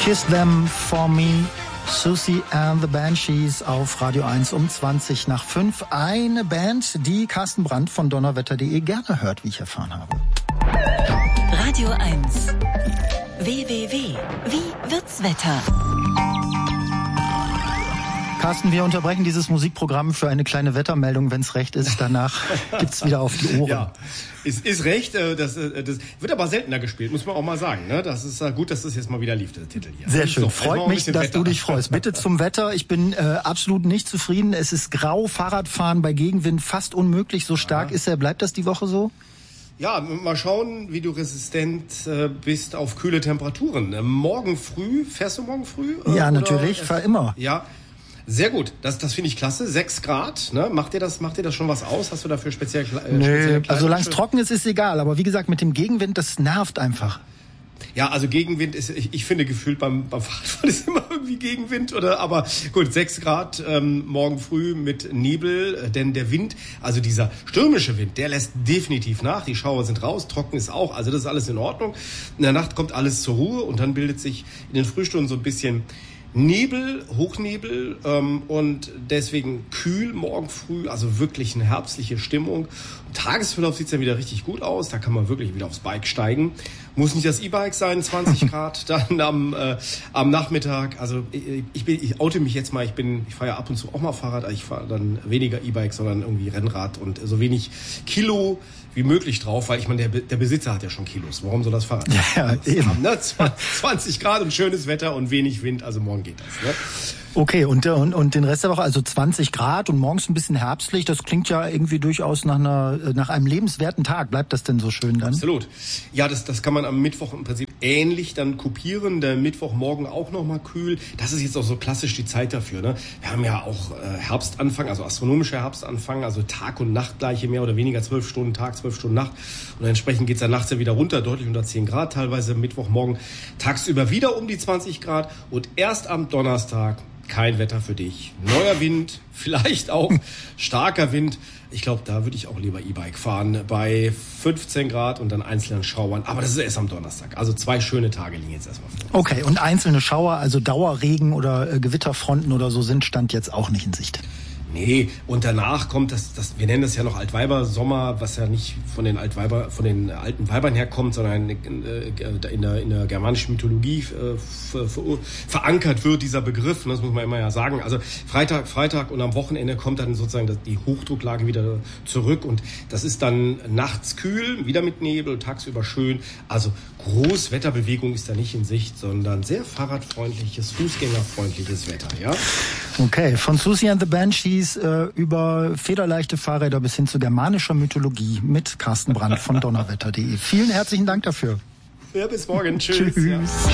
Kiss Them For Me, Susie and the Banshees auf Radio 1 um 5:20. Eine Band, die Carsten Brandt von Donnerwetter.de gerne hört, wie ich erfahren habe. Radio 1. WWW. Wie wird's Wetter? Carsten, wir unterbrechen dieses Musikprogramm für eine kleine Wettermeldung, wenn es recht ist. Danach gibt's wieder auf die Ohren. Ja, ist recht. Das wird aber seltener gespielt, muss man auch mal sagen. Ne? Das ist gut, dass das jetzt mal wieder lief, der Titel hier. Sehr schön. Freut mich, dass du dich freust. Bitte zum Wetter. Ich bin absolut nicht zufrieden. Es ist grau. Fahrradfahren bei Gegenwind fast unmöglich. So stark ist er. Bleibt das die Woche so? Ja, mal schauen, wie du resistent bist auf kühle Temperaturen. Fährst du morgen früh? Ja, natürlich. Fahr immer. Ja. Sehr gut, das finde ich klasse. 6 Grad, ne? Macht dir das schon was aus? Hast du dafür speziell Nö, also solange es trocken ist, ist egal. Aber wie gesagt, mit dem Gegenwind, das nervt einfach. Ja, also Gegenwind ist, ich finde gefühlt beim Fahrradfahren ist immer irgendwie Gegenwind, aber gut, 6 Grad morgen früh mit Nebel, denn der Wind, also dieser stürmische Wind, der lässt definitiv nach. Die Schauer sind raus, trocken ist auch, also das ist alles in Ordnung. In der Nacht kommt alles zur Ruhe und dann bildet sich in den Frühstunden so ein bisschen Nebel, Hochnebel und deswegen kühl morgen früh, also wirklich eine herbstliche Stimmung. Im Tagesverlauf sieht's dann wieder richtig gut aus, da kann man wirklich wieder aufs Bike steigen. Muss nicht das E-Bike sein, 20 Grad dann am Nachmittag. Also ich oute mich jetzt mal, ich fahre ja ab und zu auch mal Fahrrad, aber ich fahre dann weniger E-Bike, sondern irgendwie Rennrad und so wenig Kilo wie möglich drauf, weil ich meine, der Besitzer hat ja schon Kilos. Warum soll das Fahrrad eben haben, ne? 20 Grad und schönes Wetter und wenig Wind, also morgen geht das. Ne? Okay, und den Rest der Woche, also 20 Grad und morgens ein bisschen herbstlich, das klingt ja irgendwie durchaus nach einem lebenswerten Tag. Bleibt das denn so schön dann? Absolut. Ja, das kann man am Mittwoch im Prinzip ähnlich dann kopieren. Der Mittwochmorgen auch nochmal kühl. Das ist jetzt auch so klassisch die Zeit dafür. Ne? Wir haben ja auch Herbstanfang, also astronomischer Herbstanfang, also Tag und Nacht gleiche mehr oder weniger, 12 Stunden Tag, 12 Stunden Nacht. Und entsprechend geht's dann nachts ja wieder runter, deutlich unter 10 Grad teilweise. Mittwochmorgen tagsüber wieder um die 20 Grad und erst am Donnerstag kein Wetter für dich. Neuer Wind, vielleicht auch starker Wind. Ich glaube, da würde ich auch lieber E-Bike fahren bei 15 Grad und dann einzelnen Schauern. Aber das ist erst am Donnerstag. Also 2 schöne Tage liegen jetzt erstmal vor. Okay, und einzelne Schauer, also Dauerregen oder Gewitterfronten oder so sind Stand jetzt auch nicht in Sicht. Nee, und danach kommt wir nennen das ja noch Altweibersommer, was ja nicht von den alten Weibern herkommt, sondern in der germanischen Mythologie verankert wird, dieser Begriff, das muss man immer ja sagen. Also Freitag und am Wochenende kommt dann sozusagen die Hochdrucklage wieder zurück und das ist dann nachts kühl, wieder mit Nebel, tagsüber schön. Also Großwetterbewegung ist da nicht in Sicht, sondern sehr fahrradfreundliches, fußgängerfreundliches Wetter, ja? Okay, von Susie and the Banshees über federleichte Fahrräder bis hin zu germanischer Mythologie mit Carsten Brandt von Donnerwetter.de. Vielen herzlichen Dank dafür. Ja, bis morgen. Tschüss. Tschüss. Ja.